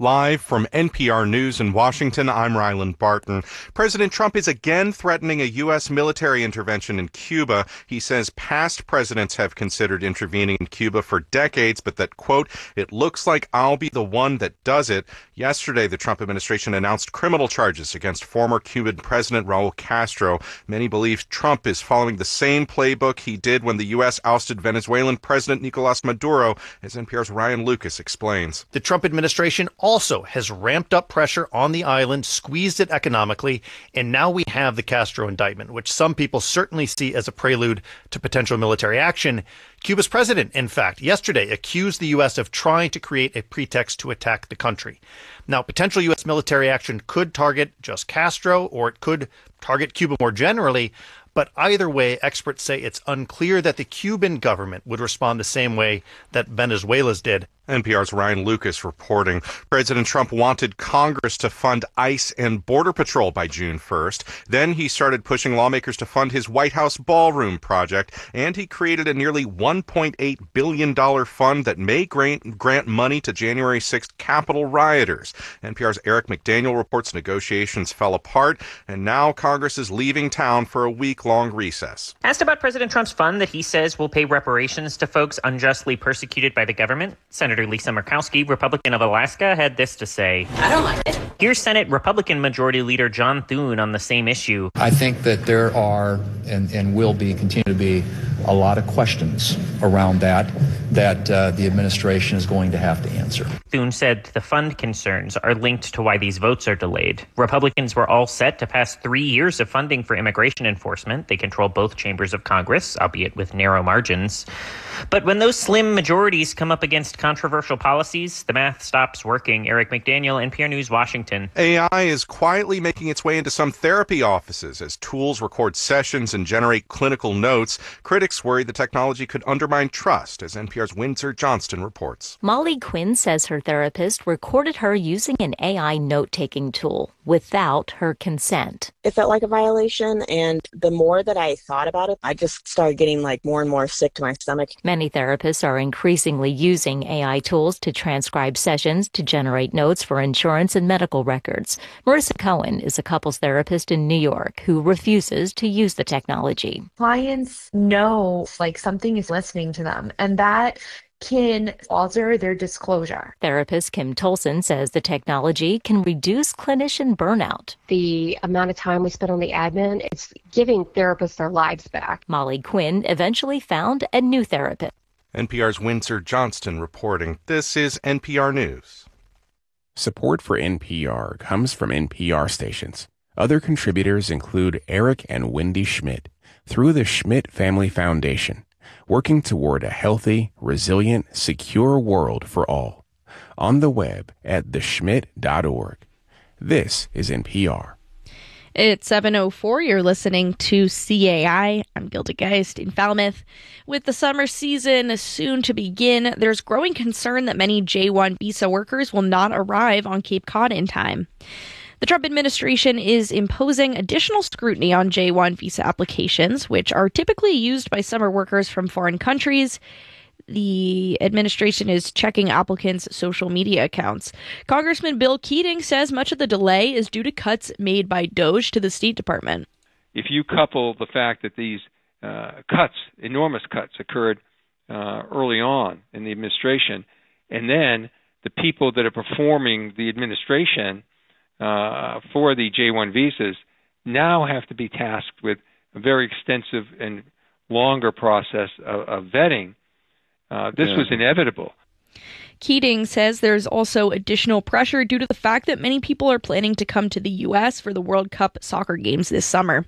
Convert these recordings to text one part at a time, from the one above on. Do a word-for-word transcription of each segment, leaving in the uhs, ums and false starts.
Live from N P R News in Washington, I'm Ryland Barton. President Trump is again threatening a U S military intervention in Cuba. He says past presidents have considered intervening in Cuba for decades, but that, quote, it looks like I'll be the one that does it. Yesterday, the Trump administration announced criminal charges against former Cuban President Raul Castro. Many believe Trump is following the same playbook he did when the U S ousted Venezuelan President Nicolas Maduro, as N P R's Ryan Lucas explains. The Trump administration also has ramped up pressure on the island, squeezed it economically, and now we have the Castro indictment, which some people certainly see as a prelude to potential military action. Cuba's president, in fact, yesterday accused the U S of trying to create a pretext to attack the country. Now, potential U S military action could target just Castro, or it could target Cuba more generally. But either way, experts say it's unclear that the Cuban government would respond the same way that Venezuela's did. N P R's Ryan Lucas reporting. President Trump wanted Congress to fund ICE and Border Patrol by June first. Then he started pushing lawmakers to fund his White House ballroom project, and he created a nearly one point eight billion dollars fund that may grant, grant money to January sixth Capitol rioters. N P R's Eric McDaniel reports negotiations fell apart, and now Congress is leaving town for a week-long recess. Asked about President Trump's fund that he says will pay reparations to folks unjustly persecuted by the government, Senator Lisa Murkowski, Republican of Alaska, had this to say. I don't like it. Here's Senate Republican Majority Leader John Thune on the same issue. I think that there are and, and will be, continue to be, a lot of questions around that that uh, the administration is going to have to answer. Thune said the fund concerns are linked to why these votes are delayed. Republicans were all set to pass three years of funding for immigration enforcement. They control both chambers of Congress, albeit with narrow margins. But when those slim majorities come up against controversial policies, the math stops working. Eric McDaniel, N P R News, Washington. A I is quietly making its way into some therapy offices as tools record sessions and generate clinical notes. Critics worry the technology could undermine trust, as N P R's Windsor Johnston reports. Molly Quinn says her therapist recorded her using an A I note-taking tool without her consent. It felt like a violation, and the more that I thought about it, I just started getting like more and more sick to my stomach. Many therapists are increasingly using A I tools to transcribe sessions, to generate notes for insurance and medical records. Marissa Cohen is a couples therapist in New York who refuses to use the technology. Clients know like something is listening to them, and that can alter their disclosure. Therapist Kim Tolson says the technology can reduce clinician burnout. The amount of time we spend on the admin, it's giving therapists their lives back. Molly Quinn eventually found a new therapist. N P R's Windsor Johnston reporting. This is N P R News. Support for N P R comes from N P R stations. Other contributors include Eric and Wendy Schmidt through the Schmidt Family Foundation, working toward a healthy, resilient, secure world for all. On the web at the schmidt dot org. This is N P R. It's seven oh four. You're listening to C A I. I'm Gilda Geist in Falmouth. With the summer season soon to begin, there's growing concern that many J one visa workers will not arrive on Cape Cod in time. The Trump administration is imposing additional scrutiny on J one visa applications, which are typically used by summer workers from foreign countries. The administration is checking applicants' social media accounts. Congressman Bill Keating says much of the delay is due to cuts made by DOJ to the State Department. If you couple the fact that these uh, cuts, enormous cuts, occurred uh, early on in the administration, and then the people that are performing the administration uh, for the J one visas now have to be tasked with a very extensive and longer process of, of vetting, Uh, this yeah. was inevitable. Keating says there's also additional pressure due to the fact that many people are planning to come to the U S for the World Cup soccer games this summer.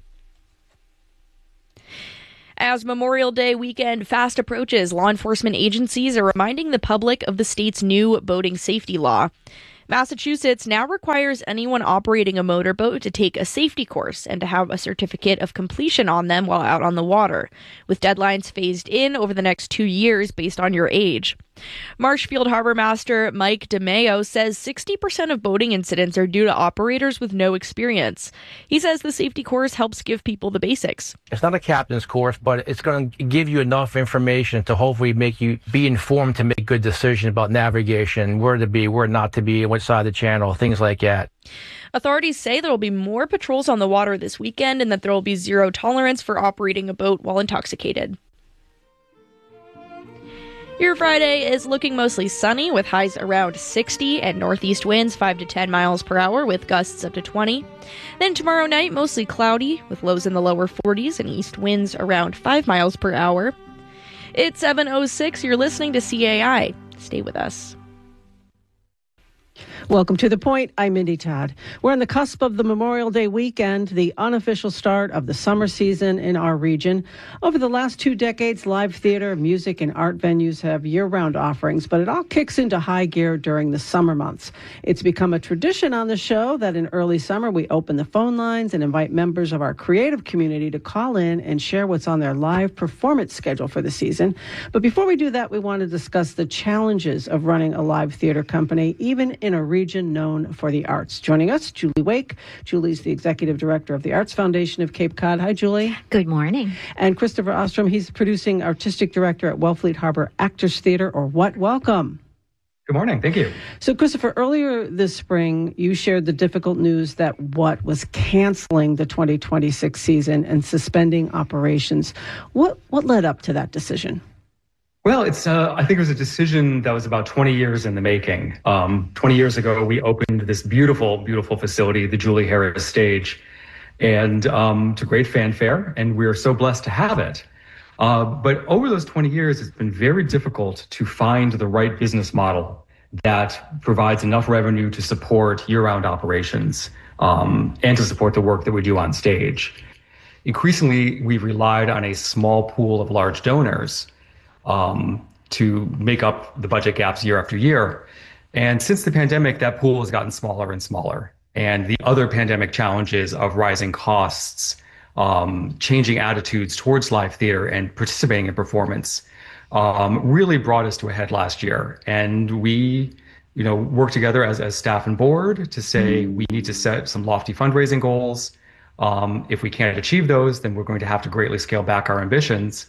As Memorial Day weekend fast approaches, law enforcement agencies are reminding the public of the state's new boating safety law. Massachusetts now requires anyone operating a motorboat to take a safety course and to have a certificate of completion on them while out on the water, with deadlines phased in over the next two years based on your age. Marshfield Harbor Master Mike DeMeo says sixty percent of boating incidents are due to operators with no experience. He says the safety course helps give people the basics. It's not a captain's course, but it's going to give you enough information to hopefully make you be informed to make good decisions about navigation, where to be, where not to be, which side of the channel, things like that. Authorities say there will be more patrols on the water this weekend and that there will be zero tolerance for operating a boat while intoxicated. Your Friday is looking mostly sunny with highs around sixty and northeast winds five to ten miles per hour with gusts up to twenty. Then tomorrow night, mostly cloudy with lows in the lower forties and east winds around five miles per hour. It's seven oh six. You're listening to C A I. Stay with us. Welcome to The Point. I'm Mindy Todd. We're on the cusp of the Memorial Day weekend, the unofficial start of the summer season in our region. Over the last two decades, live theater, music, and art venues have year-round offerings, but it all kicks into high gear during the summer months. It's become a tradition on the show that in early summer we open the phone lines and invite members of our creative community to call in and share what's on their live performance schedule for the season. But before we do that, we want to discuss the challenges of running a live theater company, even in a region known for the arts. Joining us, Julie Wake. Julie's the Executive Director of the Arts Foundation of Cape Cod. Hi, Julie. Good morning. And Christopher Ostrom. He's Producing Artistic Director at Wellfleet Harbor Actors Theater, or what? Welcome. Good morning. Thank you. So, Christopher, earlier this spring, you shared the difficult news that What was canceling the twenty twenty-six season and suspending operations. What, what led up to that decision? Well, it's. Uh, I think it was a decision that was about twenty years in the making. Um, twenty years ago, we opened this beautiful, beautiful facility, the Julie Harris Stage, and um, to great fanfare, and we are so blessed to have it. Uh, but over those twenty years, it's been very difficult to find the right business model that provides enough revenue to support year-round operations um, and to support the work that we do on stage. Increasingly, we've relied on a small pool of large donors Um, to make up the budget gaps year after year. And since the pandemic, that pool has gotten smaller and smaller. And the other pandemic challenges of rising costs, um, changing attitudes towards live theater and participating in performance um, really brought us to a head last year. And we, you know, worked together as, as staff and board to say we need to set some lofty fundraising goals. Um, if we can't achieve those, then we're going to have to greatly scale back our ambitions.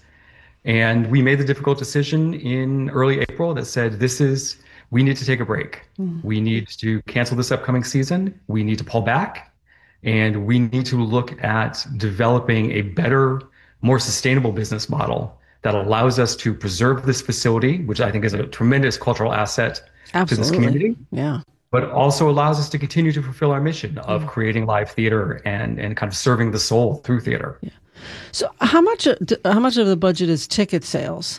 And we made the difficult decision in early April that said, this is, we need to take a break. Mm. We need to cancel this upcoming season. We need to pull back. And we need to look at developing a better, more sustainable business model that allows us to preserve this facility, which I think is a tremendous cultural asset Absolutely. to this community. Yeah. But also allows us to continue to fulfill our mission of yeah. creating live theater and, and kind of serving the soul through theater. Yeah. So how much how much of the budget is ticket sales?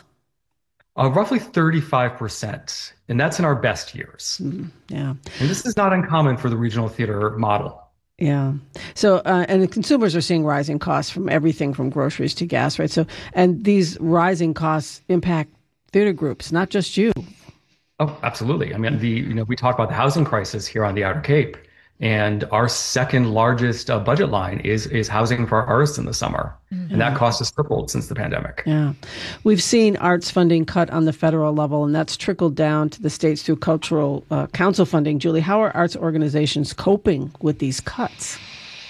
Uh, roughly thirty-five percent, and that's in our best years. Mm, yeah. And this is not uncommon for the regional theater model. Yeah. So, uh, and the consumers are seeing rising costs from everything from groceries to gas, right? So, and these rising costs impact theater groups, not just you. Oh, absolutely. I mean, the you know we talk about the housing crisis here on the Outer Cape. And our second largest uh, budget line is is housing for our artists in the summer. Mm-hmm. And that cost has tripled since the pandemic. Yeah. We've seen arts funding cut on the federal level, and that's trickled down to the states through cultural uh, council funding. Julie, how are arts organizations coping with these cuts?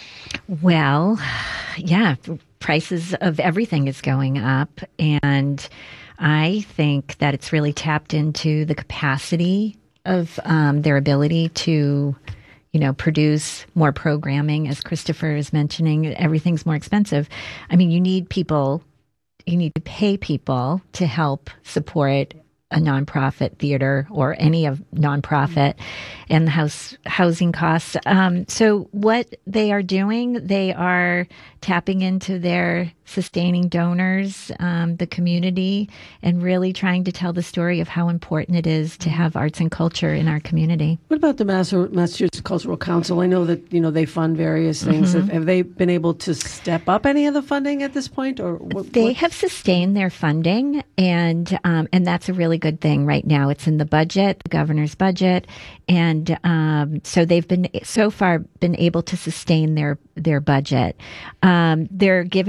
Well, yeah, prices of everything is going up. And I think that it's really tapped into the capacity of um, their ability to you know, produce more programming. As Christopher is mentioning, everything's more expensive. I mean, you need people, you need to pay people to help support a nonprofit theater or any of nonprofit and the house housing costs. Um, so what they are doing, they are tapping into their sustaining donors, um, the community, and really trying to tell the story of how important it is to have arts and culture in our community. What about the Massachusetts Cultural Council? I know that, you know, they fund various things. Mm-hmm. Have, have they been able to step up any of the funding at this point? Or what, They what? have sustained their funding, and um, and that's a really good thing right now. It's in the budget, the governor's budget, and um, so they've been so far been able to sustain their, their budget. Um, their giving model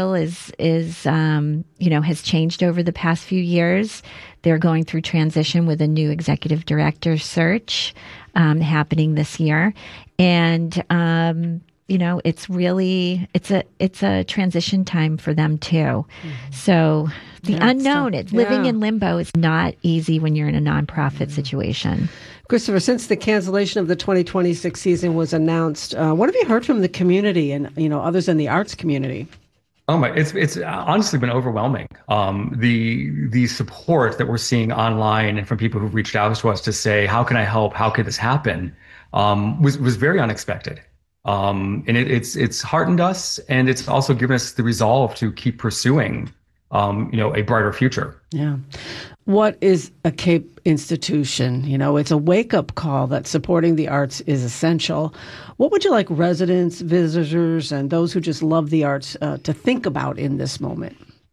deal is is um, you know has changed over the past few years. They're going through transition with a new executive director search um, happening this year, and um, you know it's really it's a it's a transition time for them too. Mm-hmm. So the yeah, unknown, it's yeah. living in limbo is not easy when you're in a nonprofit mm-hmm. situation. Christopher, since the cancellation of the twenty twenty-six season was announced, uh, what have you heard from the community and, you know, others in the arts community? Oh my, it's it's honestly been overwhelming. Um, the the support that we're seeing online and from people who've reached out to us to say, how can I help? How could this happen? Um, was was very unexpected. Um, and it, it's it's heartened us, and it's also given us the resolve to keep pursuing, um, you know, a brighter future. Yeah. What is a CAPE institution? You know, it's a wake-up call that supporting the arts is essential. What would you like residents, visitors, and those who just love the arts uh, to think about in this moment?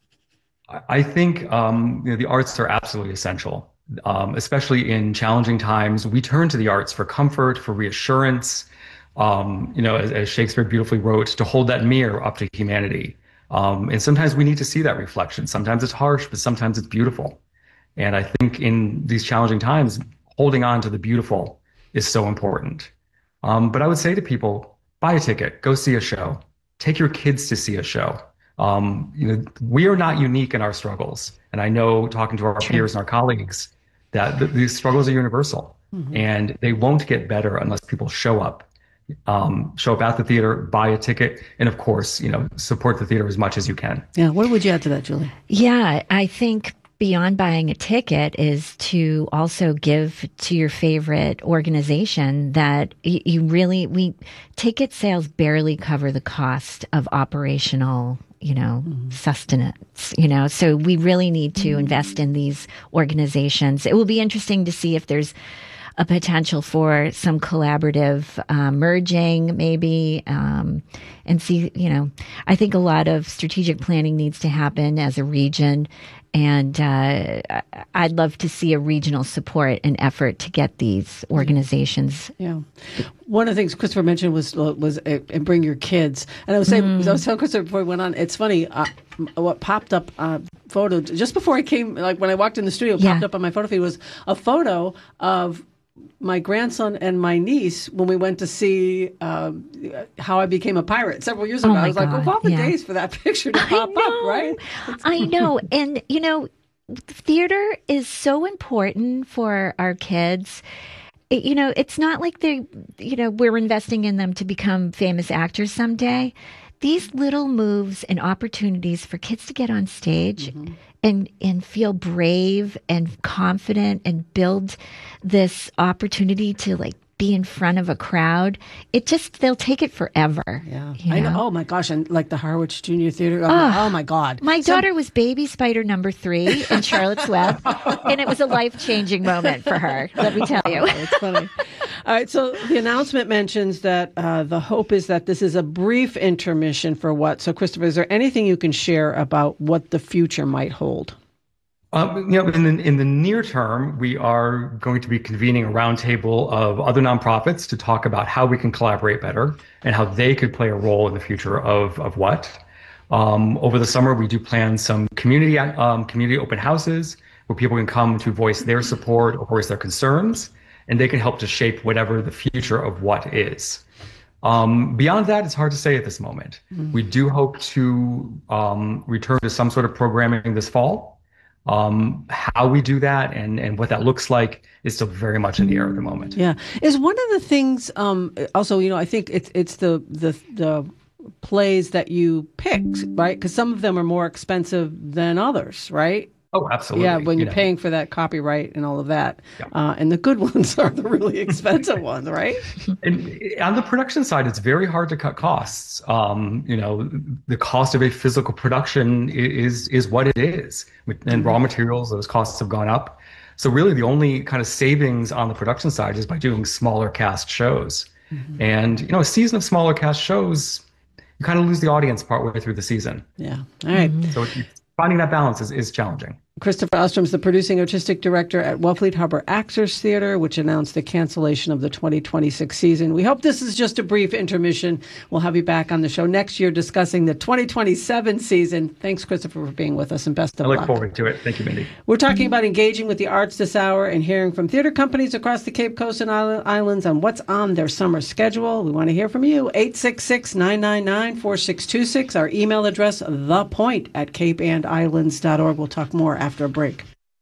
I think um, you know, the arts are absolutely essential, um, especially in challenging times. We turn to the arts for comfort, for reassurance. Um, you know, as, as Shakespeare beautifully wrote, to hold that mirror up to humanity. Um, and sometimes we need to see that reflection. Sometimes it's harsh, but sometimes it's beautiful. And I think in these challenging times, holding on to the beautiful is so important. Um, but I would say to people, buy a ticket, go see a show, take your kids to see a show. Um, you know, we are not unique in our struggles. And I know talking to our True. peers and our colleagues that th- these struggles are universal mm-hmm. and they won't get better unless people show up, um, show up at the theater, buy a ticket, and of course, you know, support the theater as much as you can. Yeah. What would you add to that, Julie? Yeah, I think beyond buying a ticket is to also give to your favorite organization that you, you really, we ticket sales barely cover the cost of operational, you know, mm-hmm. sustenance, you know, so we really need to mm-hmm. invest in these organizations. It will be interesting to see if there's a potential for some collaborative uh, merging maybe, um, and see, you know, I think a lot of strategic planning needs to happen as a region. And uh, I'd love to see a regional support and effort to get these organizations. Yeah. One of the things Christopher mentioned was was uh, and bring your kids. And I was saying, mm. I was telling Christopher before we went on, it's funny, uh, what popped up uh, photo, just before I came, like when I walked in the studio, yeah. popped up on my photo feed was a photo of my grandson and my niece when we went to see uh, How I Became a Pirate several years ago. Oh I was God, like, oh, all the yeah. days for that picture to pop up, right? It's- I know. And, you know, theater is so important for our kids. It, you know, it's not like they, you know, we're investing in them to become famous actors someday. These little moves and opportunities for kids to get on stage mm-hmm. and, and feel brave and confident and build this opportunity to like be in front of a crowd, it just, they'll take it forever. Yeah. You know? I know. Oh my gosh. And like the Harwich Junior Theater. Oh, oh, oh my God. My so, daughter was baby spider number three in Charlotte's Web. And it was a life-changing moment for her. Let me tell you. Oh, it's funny. All right. So the announcement mentions that uh, the hope is that this is a brief intermission for what? So Christopher, is there anything you can share about what the future might hold? Um, you know, in the, in the near term, we are going to be convening a roundtable of other nonprofits to talk about how we can collaborate better and how they could play a role in the future of of what. Um, over the summer, we do plan some community um, community open houses where people can come to voice their support or voice their concerns, and they can help to shape whatever the future of what is. Um, beyond that, it's hard to say at this moment. Mm-hmm. We do hope to um, return to some sort of programming this fall. Um, how we do that and, and what that looks like is still very much in the air at the moment. Yeah. Is one of the things, um, also, you know, I think it's, it's the, the, the plays that you pick, right? Because some of them are more expensive than others, right? Oh, absolutely. Yeah, when you you're know. paying for that copyright and all of that. Yeah. Uh, and the good ones are the really expensive ones, right? And on the production side, it's very hard to cut costs. Um, you know, the cost of a physical production is is what it is. And raw materials, those costs have gone up. So really the only kind of savings on the production side is by doing smaller cast shows. Mm-hmm. And, you know, a season of smaller cast shows, you kind of lose the audience partway through the season. Yeah. All right. So finding that balance is, is challenging. Christopher Ostrom's the producing artistic director at Wellfleet Harbor Actors Theater, which announced the cancellation of the twenty twenty-six season. We hope this is just a brief intermission. We'll have you back on the show next year discussing the twenty twenty-seven season. Thanks, Christopher, for being with us, and best of I look luck. forward to it. Thank you, Mindy. We're talking about engaging with the arts this hour and hearing from theater companies across the Cape Coast and Islands on what's on their summer schedule. We want to hear from you. eight six six, nine nine nine, four six two six. Our email address, thepoint at cape and islands dot org. We'll talk more after a break.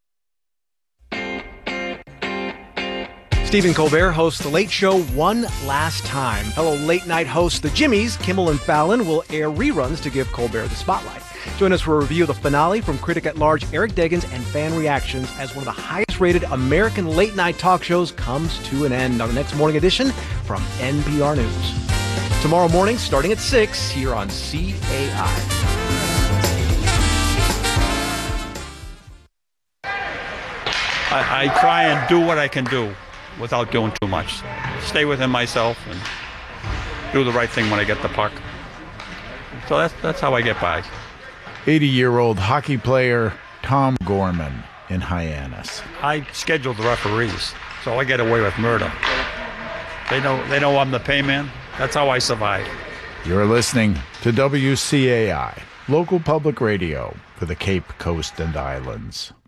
Stephen Colbert hosts The Late Show one last time. Fellow late-night hosts The Jimmys, Kimmel and Fallon, will air reruns to give Colbert the spotlight. Join us for a review of the finale from critic-at-large Eric Deggans and fan reactions as one of the highest-rated American late-night talk shows comes to an end on the next morning edition from N P R News. Tomorrow morning, starting at six, here on C A I. I, I try and do what I can do without doing too much. Stay within myself and do the right thing when I get the puck. So that's that's how I get by. eighty-year-old hockey player Tom Gorman in Hyannis. I schedule the referees, so I get away with murder. They know they know I'm the payman. That's how I survive. You're listening to W C A I, local public radio for the Cape Coast and Islands.